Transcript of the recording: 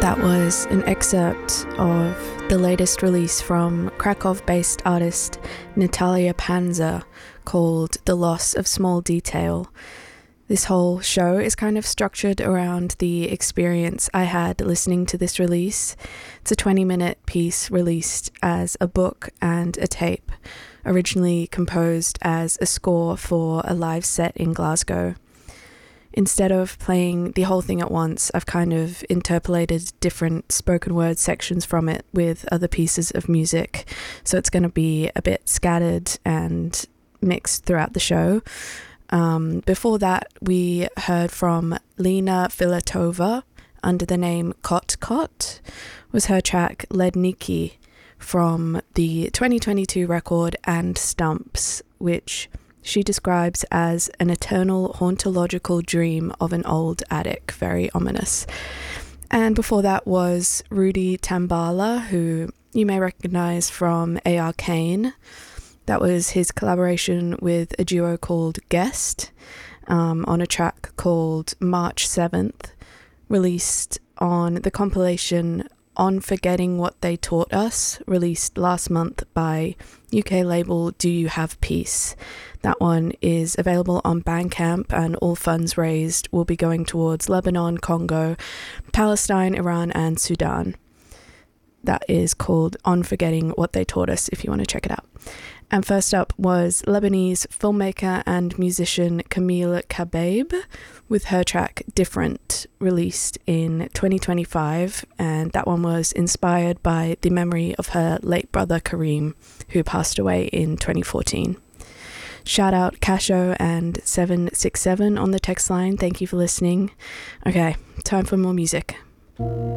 That was an excerpt of the latest release from Krakow-based artist Natalia Panzer called The Loss of Small Detail. This whole show is kind of structured around the experience I had listening to this release. It's a 20-minute piece released as a book and a tape, originally composed as a score for a live set in Glasgow. Instead of playing the whole thing at once, I've kind of interpolated different spoken word sections from it with other pieces of music, so it's going to be a bit scattered and mixed throughout the show. Before that, we heard from Lena Filatova under the name Kot Kot, was her track Ledniki from the 2022 record And Stumps, which she describes as an eternal hauntological dream of an old attic, very ominous. And before that was Rudy Tambala, who you may recognize from A.R. Kane. That was his collaboration with a duo called Guest on a track called March 7th, released on the compilation On Forgetting What They Taught Us, released last month by UK label Do You Have Peace. That one is available on Bandcamp, and all funds raised will be going towards Lebanon, Congo, Palestine, Iran, and Sudan. That is called On Forgetting What They Taught Us, if you want to check it out. And first up was Lebanese filmmaker and musician Camille Kabaib with her track Different, released in 2025, and that one was inspired by the memory of her late brother Kareem, who passed away in 2014. Shout out Casho and 767 on the text line. Thank you for listening. Okay, time for more music.